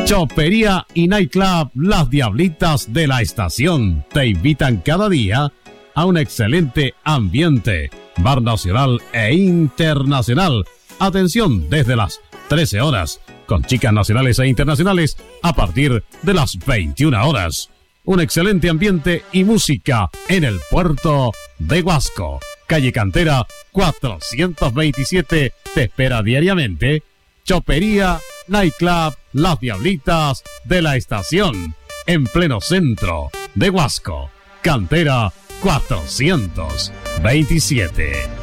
Chopería y Nightclub Las Diablitas de la Estación te invitan cada día a un excelente ambiente, bar nacional e internacional. Atención desde las 13 horas, con chicas nacionales e internacionales a partir de las 21 horas. Un excelente ambiente y música en el puerto de Huasco. Calle Cantera 427 te espera diariamente. Chopería Nightclub Las Diablitas de la Estación, en pleno centro de Huasco. Cantera 427.